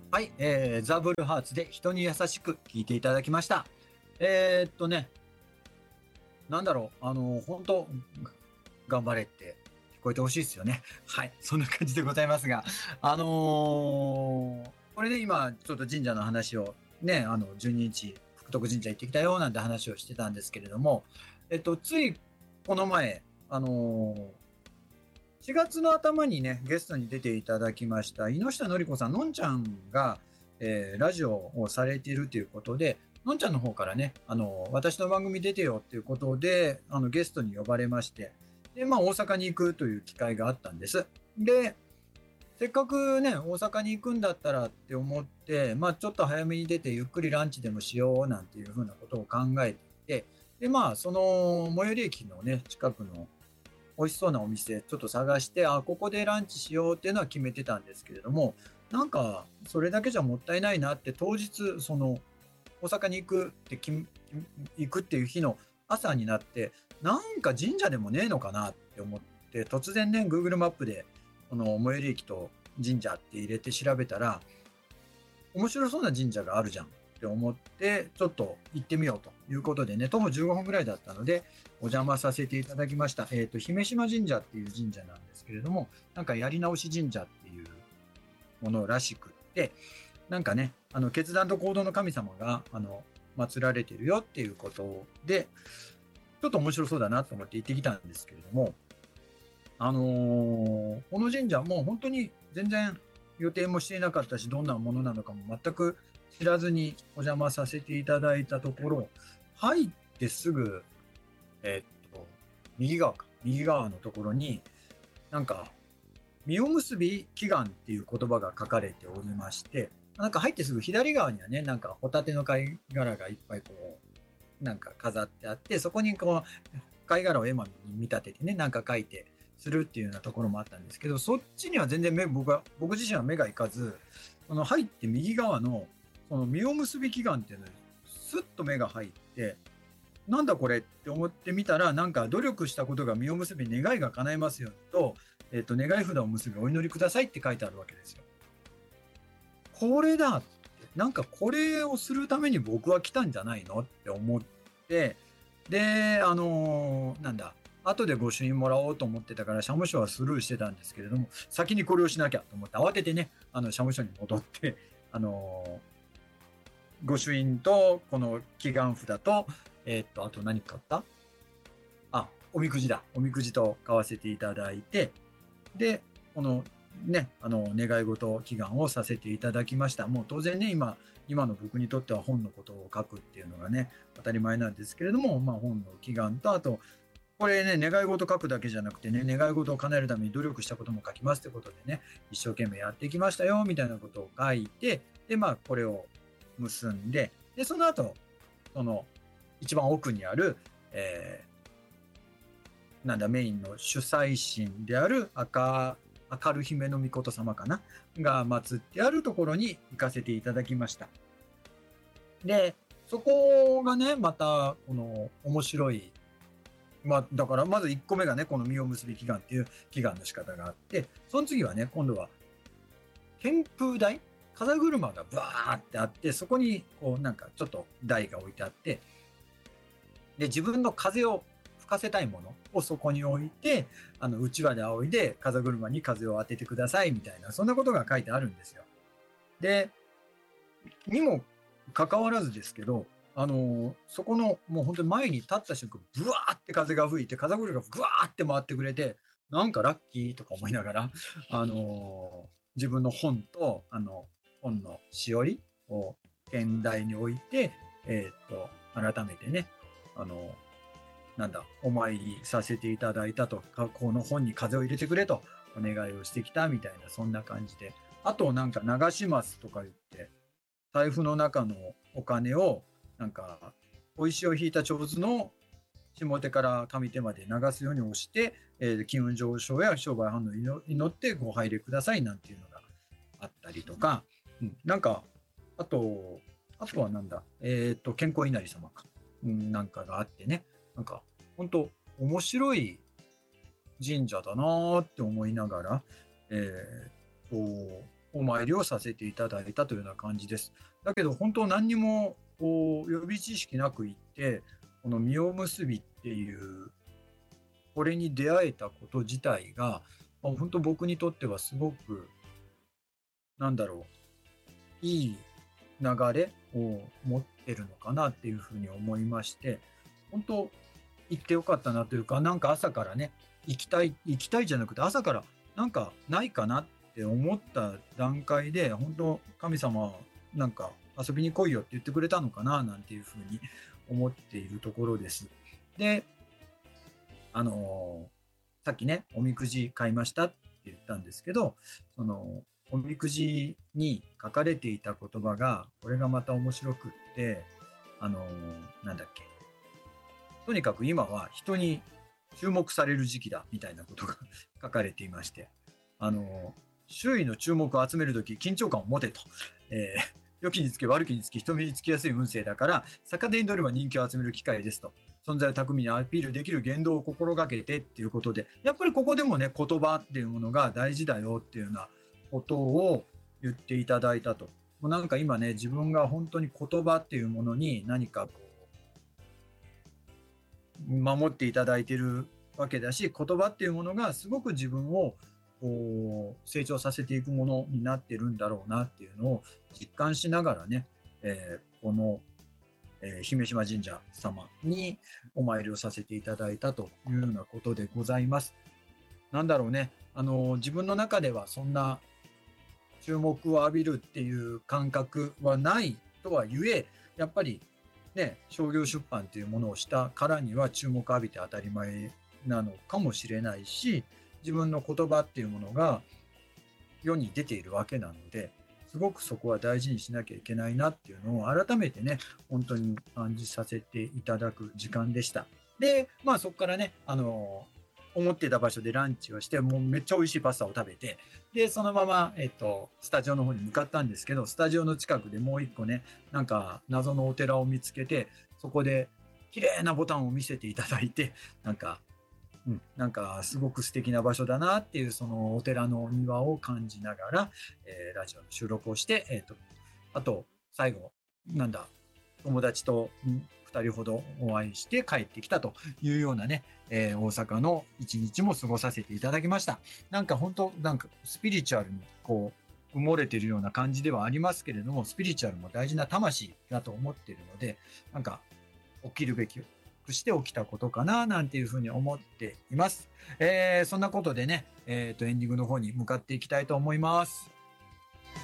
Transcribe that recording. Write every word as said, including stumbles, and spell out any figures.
はい、えー、ザ・ブルーハーツで人に優しく聞いていただきました。えーっとね、なんだろう、あの、本当頑張れって聞こえてほしいですよね。はい、そんな感じでございますが、あのーこれで今、ちょっと神社の話をね、あの、じゅうににち、福徳神社行ってきたよなんて話をしてたんですけれども、えっと、ついこの前、あのーしがつの頭にね、ゲストに出ていただきました、井下典子さん、のんちゃんが、えーラジオをされているということで、のんちゃんの方からね、あの、私の番組出てよっていうことで、あの、ゲストに呼ばれまして、で、まあ、大阪に行くという機会があったんです。で、せっかくね、大阪に行くんだったらって思って、まあ、ちょっと早めに出て、ゆっくりランチでもしようなんていうふうなことを考えていて、で、まあ、その、最寄り駅のね、近くの美味しそうなお店ちょっと探して、あ、ここでランチしようっていうのは決めてたんですけれども、なんかそれだけじゃもったいないなって、当日その大阪に行くってき行くっていう日の朝になって、なんか神社でもねえのかなって思って、突然ね Google マップでこの最寄り駅と神社って入れて調べたら、面白そうな神社があるじゃんって思って、ちょっと行ってみようということでね、徒歩じゅうごふんぐらいだったので、お邪魔させていただきました。えっ、と、姫島神社っていう神社なんですけれども、なんかやり直し神社っていうものらしくって、なんかね、あの、決断と行動の神様が、あの、祀られてるよっていうことで、ちょっと面白そうだなと思って行ってきたんですけれども、あのーこの神社もう本当に全然予定もしていなかったし、どんなものなのかも全く知らずにお邪魔させていただいたところ、入ってすぐ、えっと、右側か、右側のところに、なんか、実を結び祈願っていう言葉が書かれておりまして、なんか入ってすぐ左側にはね、なんかホタテの貝殻がいっぱいこう、なんか飾ってあって、そこにこう、貝殻を絵馬に見立ててね、なんか書いてするっていうようなところもあったんですけど、そっちには全然目、僕は、僕自身は目がいかず、その入って右側の、その実を結び祈願っていうのに、スッと目が入って、なんだこれって思ってみたら、なんか努力したことが実を結び願いが叶えますようにと、えっ、と、願い札を結びお祈りくださいって書いてあるわけですよ。これだって、なんかこれをするために僕は来たんじゃないのって思って、で、あのーなんだ、後で御朱印もらおうと思ってたから、社務所はスルーしてたんですけれども、先にこれをしなきゃと思って慌ててね、あの、社務所に戻って、あのー御朱印と、この祈願札と、えーっと、あと何買った？あ、おみくじだ。おみくじと買わせていただいて、で、このね、あの、願い事、祈願をさせていただきました。もう当然ね、今、今の僕にとっては本のことを書くっていうのがね、当たり前なんですけれども、まあ本の祈願と、あと、これね、願い事書くだけじゃなくてね、願い事を叶えるために努力したことも書きますってことでね、一生懸命やってきましたよ、みたいなことを書いて、で、まあ、これを結んで、で、その後、その、一番奥にある、えー、なんだ、メインの主催神である赤、明る姫の御事様かなが祀ってあるところに行かせていただきました。で、そこがね、また、この、面白い。まあ、だから、まずいっこめがね、この実を結び祈願っていう祈願の仕方があって、その次はね、今度は、天風台風車がバーってあって、そこに、こう、なんか、ちょっと台が置いてあって、で、自分の風を吹かせたいものをそこに置いて、あの、うちわで仰いで風車に風を当ててくださいみたいな、そんなことが書いてあるんですよ。で、にもかかわらずですけど、あの、そこの、もう本当に前に立った瞬間、ブワーって風が吹いて、風車がグワーって回ってくれて、なんかラッキーとか思いながら、あの、自分の本と、あの、本のしおりを現代に置いて、えーっと、改めてね、あの、なんだ、お参りさせていただいたと、この本に風を入れてくれとお願いをしてきたみたいな、そんな感じで。あとなんか流しますとか言って、財布の中のお金を、なんか、小石を引いた上手の下手から上手まで流すように押して、えー、気運上昇や商売繁盛を祈ってご拝礼くださいなんていうのがあったりとか、うん、なんか、あと、あとはなんだ、えっ、と、健康稲荷様か、うん、なんかがあってね、なんか、本当面白い神社だなーって思いながら、えー、と、 お参りをさせていただいたというような感じです。だけど本当何にもこう予備知識なく行って、この実を結びっていうこれに出会えたこと自体が、まあ本当僕にとってはすごくなんだろう、いい流れを持ってるのかなっていうふうに思いまして、本当行ってよかったなというか、なんか朝からね、行きたい行きたいじゃなくて、朝からなんかないかなって思った段階で、本当神様はなんか遊びに来いよって言ってくれたのかななんていうふうに思っているところです。で、あのさっきね、おみくじ買いましたって言ったんですけど、そのおみくじに書かれていた言葉が、これがまた面白くって、あのなんだっけ、とにかく今は人に注目される時期だみたいなことが書かれていまして、あの周囲の注目を集めるとき緊張感を持てと、えー、良きにつけ悪きにつき人目につきやすい運勢だから逆手に取れば人気を集める機会ですと、存在を巧みにアピールできる言動を心がけてっていうことで、やっぱりここでもね、言葉っていうものが大事だよっていうようなことを言っていただいたと。もうなんか今ね、自分が本当に言葉っていうものに何かこう守っていただいているわけだし、言葉っていうものがすごく自分をこう成長させていくものになってるんだろうなっていうのを実感しながらね、えー、この、えー、姫島神社様にお参りをさせていただいたというようなことでございます。なんだろうね、あの自分の中ではそんな注目を浴びるっていう感覚はないとはいえ、やっぱりね、商業出版っていうものをしたからには注目を浴びて当たり前なのかもしれないし、自分の言葉っていうものが世に出ているわけなので、すごくそこは大事にしなきゃいけないなっていうのを改めてね、本当に感じさせていただく時間でした。で、まあそこからね、あの思ってた場所でランチをして、もうめっちゃ美味しいパスタを食べて、で、そのまま、えっと、スタジオの方に向かったんですけど、スタジオの近くでもう一個ね、なんか謎のお寺を見つけて、そこで綺麗なボタンを見せていただいて、なんか、うん、なんかすごく素敵な場所だなっていうそのお寺のお庭を感じながら、えーラジオの収録をして、えっと、あと最後、なんだ、友達とふたりほどお会いして帰ってきたというようなね、えー大阪の一日も過ごさせていただきました。なんか本当、なんかスピリチュアルにこう埋もれているような感じではありますけれども、スピリチュアルも大事な魂だと思っているので、なんか起きるべきくして起きたことかななんていうふうに思っています。えーそんなことでね、えーとエンディングの方に向かっていきたいと思います。